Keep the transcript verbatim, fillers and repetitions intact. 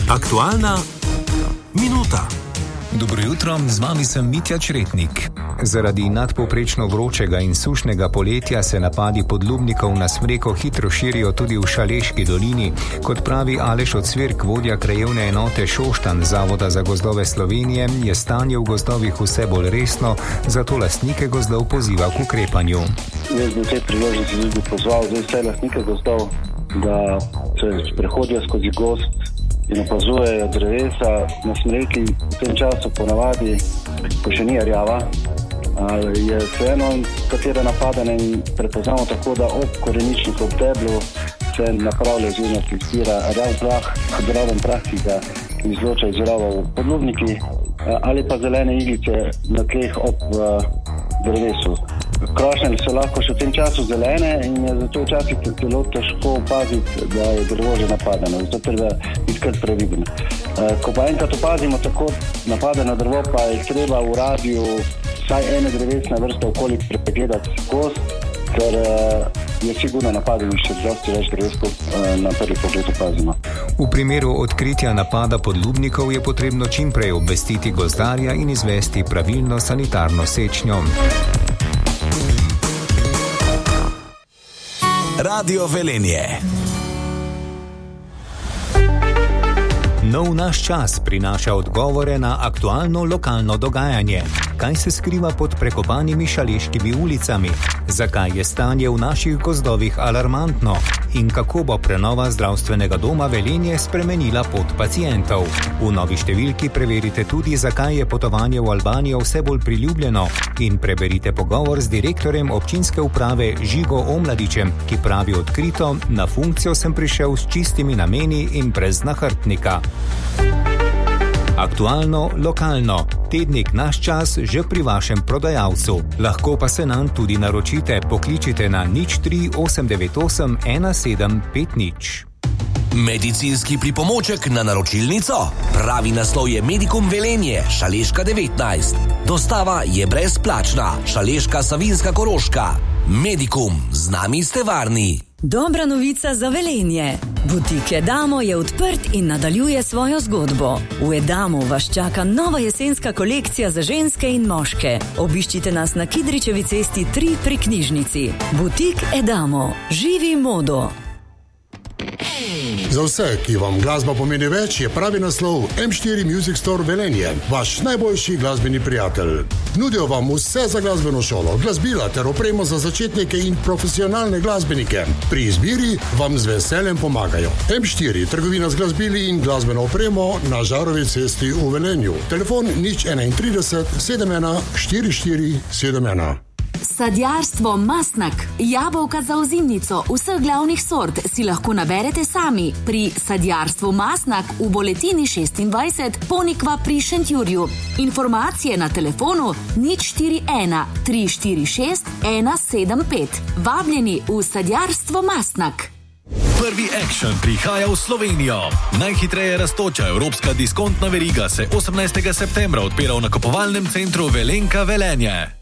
Aktualna minuta. Dobro jutro, z vami sem Mitja Čretnik. Zaradi nadpovprečno vročega in sušnega poletja se napadi podlubnikov na smreko hitro širijo tudi v Šaleški dolini. Kot pravi Aleš Ocvirk, vodja krajevne enote Šoštanj Zavoda za gozdove Slovenije, je stanje v gozdovih vse bolj resno, zato lastnike gozdov poziva k ukrepanju. Jaz bi v tej priložnosti tudi pozval vse lastnike gozdov, da se prehodijo skozi gozd in opazujejo drevesa na smreki. V tem času ponavadi, ko še ni rjava, je vseeno katere napadene in prepoznamo tako, da ob koreničnih, ob deblu se napravlja oziroma fiksira rjav prah, droben prah, ki ga izloča iz rovov podlubniki, ali pa zelene iglice na tleh ob drevesu. Krošnje so lahko še v tem času zelene in je zato včasih zelo težko opaziti, da je drevo že napadeno. Zato treba biti kar previden. Ko pa enkrat opazimo tako napadeno drevo, pa je treba v radiju vsaj ene drevesne vrste okoli pregledati gost, ker je sigurno napadeno še dosti več dreves, kot na prvi pogled opazimo. V primeru odkritja napada podlubnikov je potrebno čimprej obvestiti gozdarja in izvesti pravilno sanitarno sečnjo. Radio Velenje. Nov naš čas prinaša odgovore na aktualno lokalno dogajanje. Kaj se skriva pod prekopanimi šaleškimi ulicami? Zakaj je stanje v naših gozdovih alarmantno? In kako bo prenova zdravstvenega doma Velenje spremenila pot pacientov? V novi številki preverite tudi, zakaj je potovanje v Albanijo vse bolj priljubljeno, in preberite pogovor z direktorjem občinske uprave Žigo Omladičem, ki pravi odkrito: na funkcijo sem prišel s čistimi nameni in brez nahrbtnika. Aktualno, lokalno. Tednik Naš čas že pri vašem prodajalcu. Lahko pa se nam tudi naročite. Pokličite na nič tri osem devet osem ena sedem pet nič. Medicinski pripomoček na naročilnico? Pravi naslov je Medikum Velenje, Šaleška devetnajst. Dostava je brezplačna. Šaleška, Savinjska, Koroška. Medikum, z nami ste varni. Dobra novica za Velenje. Butik Edamo je odprt in nadaljuje svojo zgodbo. V Edamu vas čaka nova jesenska kolekcija za ženske in moške. Obiščite nas na Kidričevi cesti tri pri knjižnici. Butik Edamo. Živi modo. Za vse, ki vam glasba pomeni več, je pravi naslov em štiri Music Store Velenje, vaš najboljši glasbeni prijatelj. Nudijo vam vse za glasbeno šolo, glasbila ter opremo za začetnike in profesionalne glasbenike. Pri izbiri vam z veseljem pomagajo. em štiri, trgovina z glasbili in glasbeno opremo na Žarovi cesti v Velenju. Telefon nič trideset ena sedem ena štiri štiri sedem ena. Sadjarstvo Masnak. Jabolka za ozimnico vseh glavnih sort si lahko naberete sami pri Sadjarstvu Masnak v Boletini šestindvajset, Ponikva pri Šentjurju. Informacije na telefonu nič štiri ena tri štiri šest ena sedem pet. Vabljeni v Sadjarstvo Masnak. Prvi Action prihaja v Slovenijo. Najhitreje rastoča evropska diskontna veriga se osemnajstega septembra odpira v nakupovalnem centru Velenka Velenje.